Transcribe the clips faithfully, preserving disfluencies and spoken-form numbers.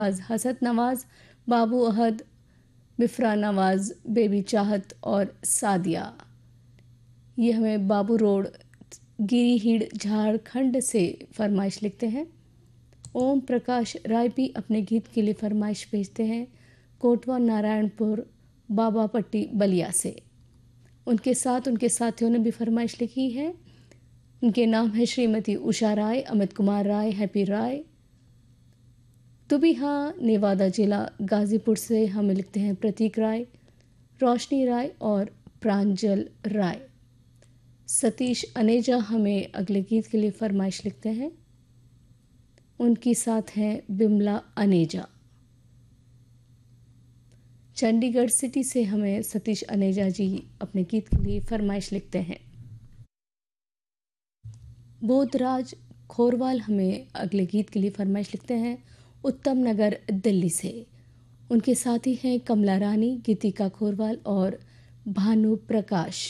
हसत नवाज, बाबू अहद, मिफ्रा नवाज, बेबी चाहत और सादिया। ये हमें बाबू रोड गिरिहीड़ झारखंड से फरमाइश लिखते हैं। ओम प्रकाश राय भी अपने गीत के लिए फरमाइश भेजते हैं कोटवा नारायणपुर बाबा पट्टी बलिया से। उनके साथ उनके साथियों ने भी फरमाइश लिखी है। उनके नाम है श्रीमती उषा राय, अमित कुमार राय, हैप्पी राय। तुबिहा नेवादा जिला गाजीपुर से हमें लिखते हैं प्रतीक राय, रोशनी राय और प्रांजल राय। सतीश अनेजा हमें अगले गीत के लिए फरमाइश लिखते हैं। उनकी साथ हैं बिमला अनेजा। चंडीगढ़ सिटी से हमें सतीश अनेजा जी अपने गीत के लिए फरमाइश लिखते हैं। बोधराज खोरवाल हमें अगले गीत के लिए फरमाइश लिखते हैं उत्तम नगर दिल्ली से। उनके साथी हैं कमला रानी, गीतिका खोरवाल और भानु प्रकाश।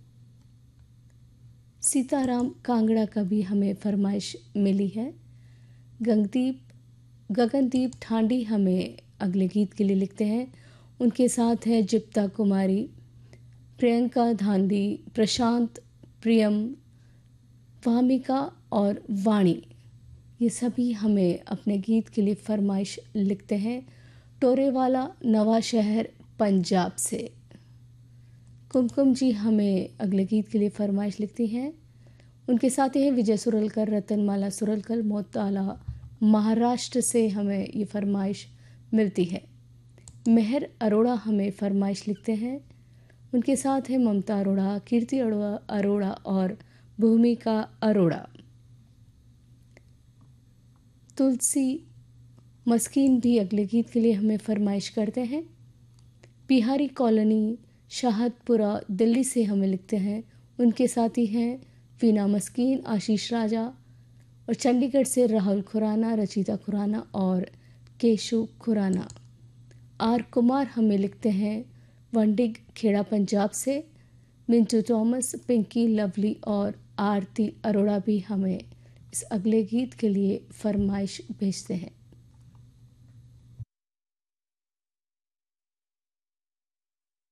सीताराम कांगड़ा का भी हमें फरमाइश मिली है। गगनदीप गगनदीप ठांडी हमें अगले गीत के लिए लिखते हैं। उनके साथ है जिप्ता कुमारी, प्रियंका धांधी, प्रशांत, प्रियम, वामिका और वाणी। ये सभी हमें अपने गीत के लिए फरमाइश लिखते हैं टोरेवाला नवा शहर पंजाब से। कुमकुम जी हमें अगले गीत के लिए फरमाइश लिखती हैं। उनके साथ हैं विजय सुरलकर, रतनमाला सुरलकर, मोताला महाराष्ट्र से हमें ये फरमाइश मिलती है। मेहर अरोड़ा हमें फरमाइश लिखते हैं। उनके साथ हैं ममता अरोड़ा, कीर्ति अरोड़ा अरोड़ा और भूमिका अरोड़ा। तुलसी मस्कीन भी अगले गीत के लिए हमें फरमाइश करते हैं। बिहारी कॉलोनी शाहदपुरा दिल्ली से हमें लिखते हैं। उनके साथी हैं वीना मस्कीन, आशीष राजा और चंडीगढ़ से राहुल खुराना, रचिता खुराना और केशु खुराना। आर कुमार हमें लिखते हैं वंडिग खेड़ा पंजाब से। मिंटू थॉमस, पिंकी लवली और आरती अरोड़ा भी हमें इस अगले गीत के लिए फरमाइश भेजते हैं।